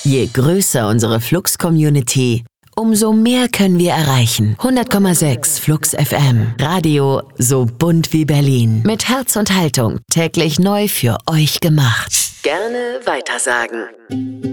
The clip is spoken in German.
Je größer unsere Flux-Community, umso mehr können wir erreichen. 100,6 Flux FM. Radio so bunt wie Berlin. Mit Herz und Haltung. Täglich neu für euch gemacht. Gerne weitersagen.